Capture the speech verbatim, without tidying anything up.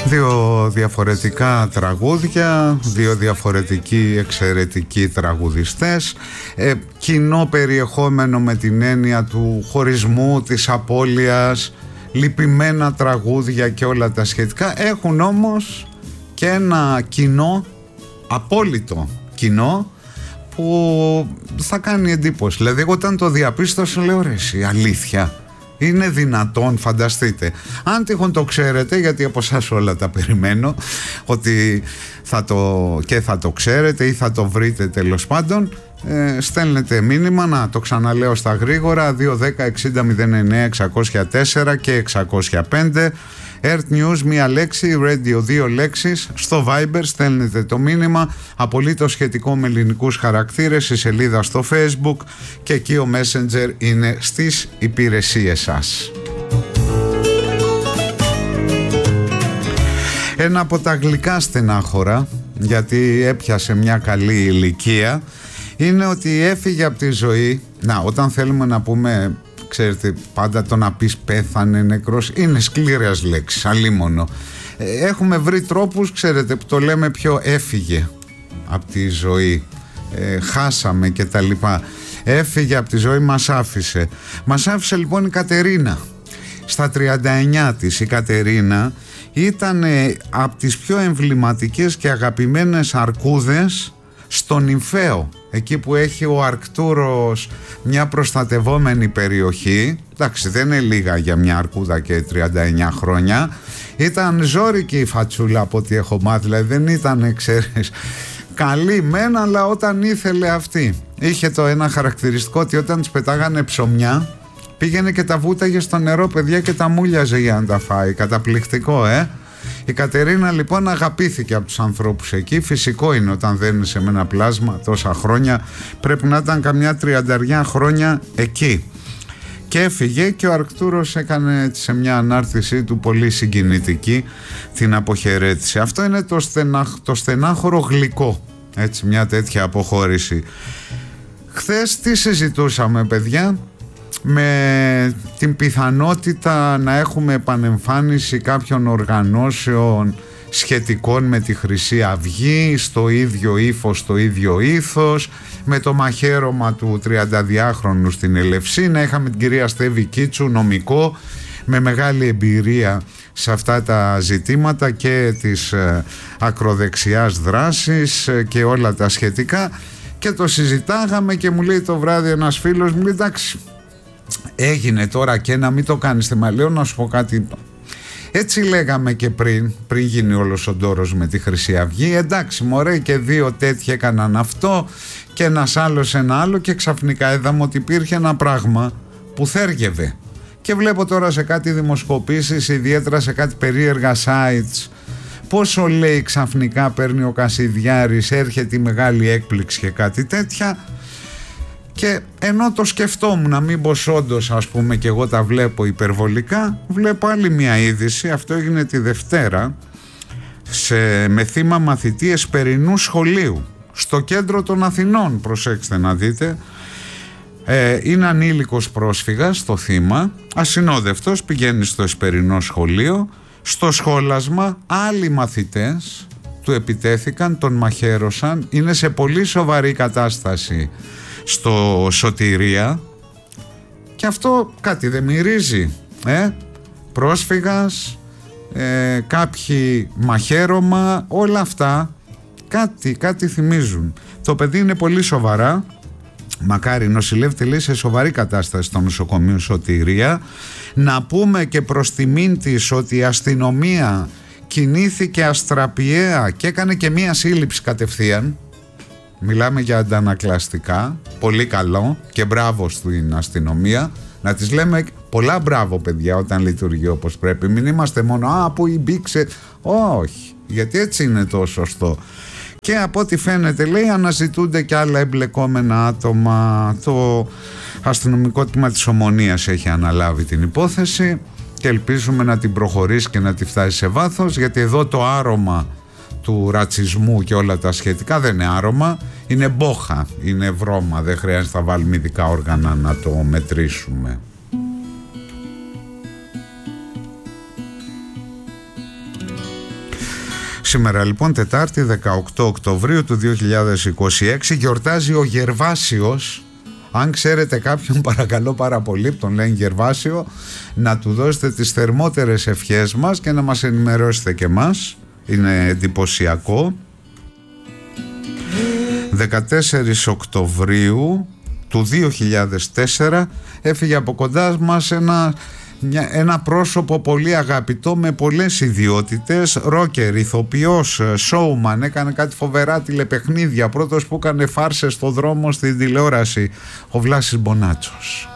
Δύο διαφορετικά τραγούδια, δύο διαφορετικοί εξαιρετικοί τραγουδιστές, ε, κοινό περιεχόμενο με την έννοια του χωρισμού, της απώλειας, λυπημένα τραγούδια και όλα τα σχετικά. Έχουν όμως και ένα κοινό, απόλυτο κοινό, που θα κάνει εντύπωση. Δηλαδή εγώ όταν το διαπίστωσα λέω ρε εσύ, αλήθεια είναι δυνατόν? Φανταστείτε, αν τυχόν το ξέρετε, γιατί από εσάς όλα τα περιμένω ότι θα το, και θα το ξέρετε ή θα το βρείτε τέλος πάντων, ε, στέλνετε μήνυμα, να το ξαναλέω στα γρήγορα, δύο ένα μηδέν εξήντα μηδέν εννέα εξακόσια τέσσερα και εξακόσια πέντε. Earth News μία λέξη, Radio δύο λέξεις. Στο Viber στέλνετε το μήνυμα απολύτως σχετικό με ελληνικούς χαρακτήρες, η σελίδα στο Facebook, και εκεί ο Messenger είναι στις υπηρεσίες σας. Ένα από τα γλυκά στενάχωρα, γιατί έπιασε μια καλή ηλικία, είναι ότι έφυγε από τη ζωή. Να, όταν θέλουμε να πούμε, ξέρετε, πάντα το να πεις πέθανε, νεκρός, είναι σκληρές λέξεις, αλίμονο. Έχουμε βρει τρόπους, ξέρετε, που το λέμε πιο έφυγε από τη ζωή, ε, χάσαμε και τα λοιπά. Έφυγε από τη ζωή, μας άφησε. Μας άφησε λοιπόν η Κατερίνα. Στα τριάντα εννιά της η Κατερίνα ήταν από τις πιο εμβληματικές και αγαπημένες αρκούδες στο Νυμφαίο, εκεί που έχει ο Αρκτούρος μια προστατευόμενη περιοχή. Εντάξει, δεν είναι λίγα για μια αρκούδα και τριάντα εννιά χρόνια. Ήταν ζώρικη η φατσούλα από ό,τι έχω μάθει, δηλαδή δεν ήταν, ξέρεις, καλή μεν, αλλά όταν ήθελε αυτή. Είχε το ένα χαρακτηριστικό ότι όταν της πετάγανε ψωμιά, πήγαινε και τα βούταγε στο νερό, παιδιά, και τα μούλιαζε για να τα φάει. Καταπληκτικό, ε! Η Κατερίνα λοιπόν αγαπήθηκε από τους ανθρώπους εκεί. Φυσικό είναι, όταν δένεσαι με ένα πλάσμα τόσα χρόνια, πρέπει να ήταν καμιά τριανταριά χρόνια εκεί. Και έφυγε και ο Αρκτούρος έκανε σε μια ανάρτησή του πολύ συγκινητική την αποχαιρέτηση. Αυτό είναι το, στενά, το στενάχωρο γλυκό, έτσι, μια τέτοια αποχώρηση. Χθες τι συζητούσαμε, παιδιά? Με την πιθανότητα να έχουμε επανεμφάνιση κάποιων οργανώσεων σχετικών με τη Χρυσή Αυγή, στο ίδιο ύφος, στο ίδιο ήθος, με το μαχαίρωμα του τριανταδυάχρονου στην Ελευσίνα. Είχαμε την κυρία Στέβη Κίτσου, νομικό με μεγάλη εμπειρία σε αυτά τα ζητήματα και της ε, ακροδεξιάς δράσης ε, και όλα τα σχετικά, και το συζητάγαμε και μου λέει το βράδυ ένας φίλος, μου λέει εντάξει, έγινε τώρα και να μην το κάνεις θέμα. Λέω να σου πω κάτι, έτσι λέγαμε και πριν, πριν γίνει όλος ο ντόρος με τη Χρυσή Αυγή. Εντάξει μωρέ, και δύο τέτοιοι έκαναν αυτό και ένας άλλος ένα άλλο, και ξαφνικά είδαμε ότι υπήρχε ένα πράγμα που θέργευε. Και βλέπω τώρα σε κάτι δημοσκοπήσεις, ιδιαίτερα σε κάτι περίεργα sites, πόσο λέει ξαφνικά παίρνει ο Κασιδιάρης, έρχεται η μεγάλη έκπληξη και κάτι τέτοια. Και ενώ το σκεφτόμουν, να μην πω όντως, ας πούμε, και εγώ τα βλέπω υπερβολικά, βλέπω άλλη μια είδηση. Αυτό έγινε τη Δευτέρα, σε, με θύμα μαθητή Εσπερινού σχολείου στο κέντρο των Αθηνών. Προσέξτε να δείτε, ε, είναι ανήλικος πρόσφυγας το θύμα, ασυνόδευτος, πηγαίνει στο Εσπερινό σχολείο. Στο σχόλασμα άλλοι μαθητές του επιτέθηκαν, τον μαχαίρωσαν, είναι σε πολύ σοβαρή κατάσταση στο Σωτηρία. Και αυτό κάτι δεν μυρίζει, ε? Πρόσφυγας, ε, κάποιοι μαχαίρωμα, όλα αυτά κάτι, κάτι θυμίζουν. Το παιδί είναι πολύ σοβαρά, μακάρι, νοσηλεύεται, λέει, σε σοβαρή κατάσταση στο νοσοκομείο Σωτηρία. Να πούμε και προς τιμήν της ότι η αστυνομία κινήθηκε αστραπιαία και έκανε και μία σύλληψη κατευθείαν. Μιλάμε για αντανακλαστικά, πολύ καλό, και μπράβο στην αστυνομία. Να τις λέμε πολλά μπράβο, παιδιά, όταν λειτουργεί όπως πρέπει. Μην είμαστε μόνο «Α, που μπήξε». Όχι, γιατί έτσι είναι το σωστό. Και από ό,τι φαίνεται, λέει, αναζητούνται και άλλα εμπλεκόμενα άτομα. Το αστυνομικό τμήμα της Ομονίας έχει αναλάβει την υπόθεση και ελπίζουμε να την προχωρήσει και να τη φτάσει σε βάθος, γιατί εδώ το άρωμα του ρατσισμού και όλα τα σχετικά δεν είναι άρωμα, είναι μπόχα, είναι βρώμα, δεν χρειάζεται να βάλουμε ειδικά όργανα να το μετρήσουμε. Σήμερα λοιπόν Τετάρτη δεκαοκτώ Οκτωβρίου του δύο χιλιάδες είκοσι έξι γιορτάζει ο Γερβάσιος. Αν ξέρετε κάποιον, παρακαλώ πάρα πολύ, τον λένε Γερβάσιο, να του δώσετε τις θερμότερες ευχές μας και να μας ενημερώσετε και μας. Είναι εντυπωσιακό. δεκατέσσερις Οκτωβρίου του δύο χιλιάδες τέσσερα έφυγε από κοντά μας ένα, μια, ένα πρόσωπο πολύ αγαπητό με πολλές ιδιότητες, ρόκερ, ηθοποιός, showman, έκανε κάτι φοβερά τηλεπαιχνίδια, πρώτος που έκανε φάρσες στο δρόμο στην τηλεόραση, ο Βλάσης Μπονάτσος.